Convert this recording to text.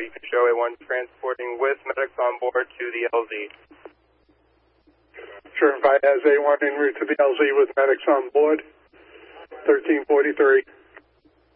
you can show A1 transporting with medics on board to the LZ. Certified as A1 en route to the LZ with medics on board. 1343.